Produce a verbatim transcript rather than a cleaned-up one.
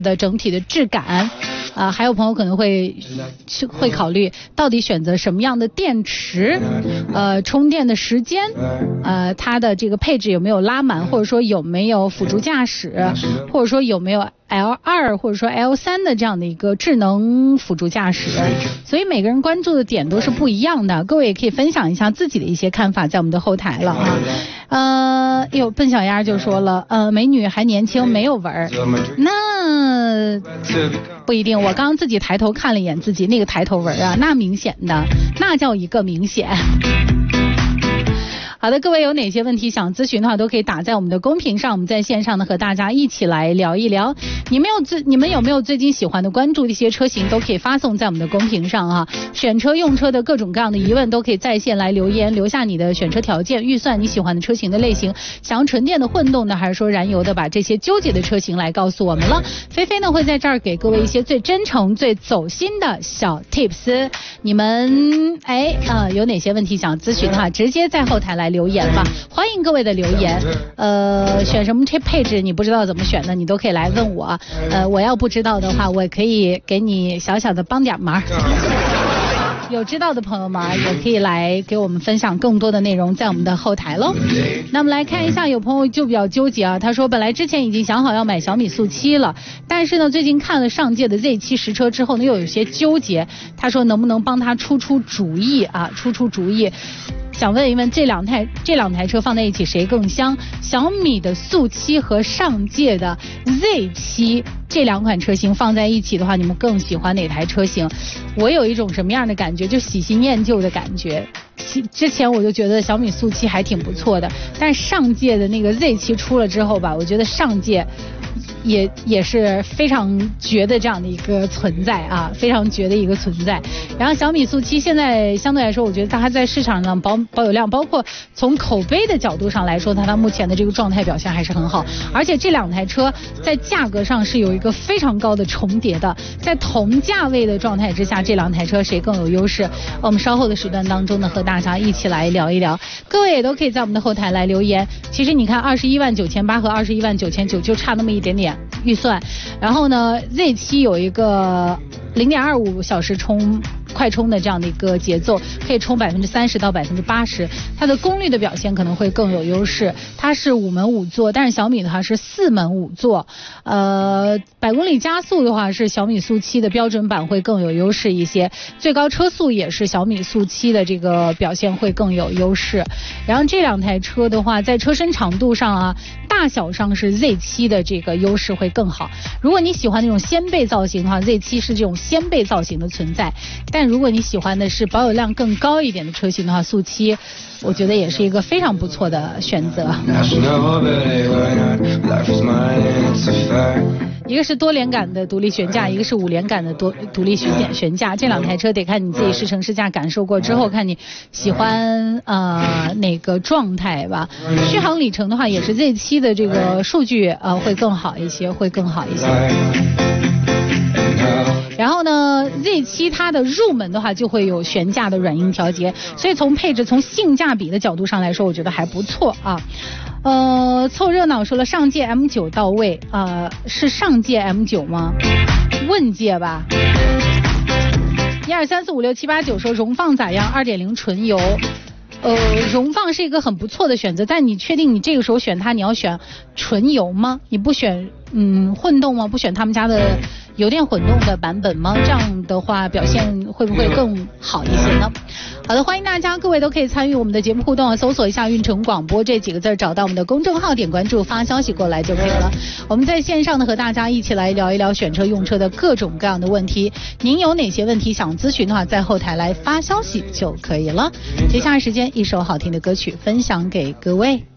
的整体的质感，啊、呃，还有朋友可能会会考虑到底选择什么样的电池，呃，充电的时间，呃，它的这个配置有没有拉满，或者说有没有辅助驾驶，或者说有没有 L 二 或者说 L 三的这样的一个智能辅助驾驶，所以每个人关注的点都是不一样的，各位也可以分享一下自己的一些看法在我们的后台了啊。呃，有笨小鸭就说了，呃，美女还年轻没有纹儿，那不一定，我刚刚自己抬头看了一眼自己那个抬头纹啊，那明显的，那叫一个明显。好的，各位有哪些问题想咨询的话，都可以打在我们的公屏上，我们在线上呢和大家一起来聊一聊。你们有最你们有没有最近喜欢的关注的一些车型，都可以发送在我们的公屏上啊。选车用车的各种各样的疑问都可以在线来留言，留下你的选车条件、预算、你喜欢的车型的类型，想要纯电的、混动的还是说燃油的，把这些纠结的车型来告诉我们了。菲菲呢会在这儿给各位一些最真诚、最走心的小 tips。你们哎呃有哪些问题想咨询的话，直接在后台来留言吧，欢迎各位的留言。呃，选什么配配置你不知道怎么选的，你都可以来问我。呃，我要不知道的话，我也可以给你小小的帮点忙。有知道的朋友们也可以来给我们分享更多的内容在我们的后台喽。那我们来看一下，有朋友就比较纠结啊，他说本来之前已经想好要买小米速七了，但是呢最近看了上届的 Z 七 实车之后呢又有些纠结，他说能不能帮他出出主意啊，出出主意。想问一问，这两台这两台车放在一起谁更香？小米的速七和上届的 Z 七这两款车型放在一起的话，你们更喜欢哪台车型？我有一种什么样的感觉，就喜新厌旧的感觉。之前我就觉得小米速七还挺不错的，但是上届的那个 Z 七出了之后吧，我觉得上届也也是非常绝的这样的一个存在啊，非常绝的一个存在。然后小米速七现在相对来说，我觉得它在市场上保保有量，包括从口碑的角度上来说，它它目前的这个状态表现还是很好。而且这两台车在价格上是有一个非常高的重叠的，在同价位的状态之下，这两台车谁更有优势？我们稍后的时段当中呢，和大家一起来聊一聊。各位也都可以在我们的后台来留言。其实你看，二十一万九千八和二十一万九千九就差那么一点点预算，然后呢 Z 七 有一个零点二五小时充快充的这样的一个节奏，可以充百分之三十到百分之八十，它的功率的表现可能会更有优势。它是五门五座，但是小米的话是四门五座。呃，百公里加速的话是小米速七的标准版会更有优势一些，最高车速也是小米速七的这个表现会更有优势。然后这两台车的话，在车身长度上啊、大小上是 Z 七 的这个优势会更好。如果你喜欢那种掀背造型的话 ，Z 七 是这种掀背造型的存在。但如果你喜欢的是保有量更高一点的车型的话，速七我觉得也是一个非常不错的选择。一个是多连杆的独立悬架，一个是五连杆的多独立悬悬架，这两台车得看你自己试乘试驾感受过之后，看你喜欢呃哪个状态吧。续航里程的话，也是 Z 七 的这个数据呃会更好一些，会更好一些。然后呢 Z 七 它的入门的话就会有悬架的软硬调节，所以从配置从性价比的角度上来说，我觉得还不错啊。呃，凑热闹说了上届 M 九 到位，呃，是上届 M 九 吗？问届吧。一二三四五六七八九说荣放咋样？ 二点零 纯油。呃，荣放是一个很不错的选择，但你确定你这个时候选它，你要选纯油吗？你不选嗯混动吗？不选他们家的油电混动的版本吗？这样的话表现会不会更好一些呢？好的，欢迎大家，各位都可以参与我们的节目互动，搜索一下运城广播这几个字，找到我们的公众号，点关注，发消息过来就可以了。我们在线上呢和大家一起来聊一聊选车用车的各种各样的问题，您有哪些问题想咨询的话，在后台来发消息就可以了。接下来时间一首好听的歌曲分享给各位。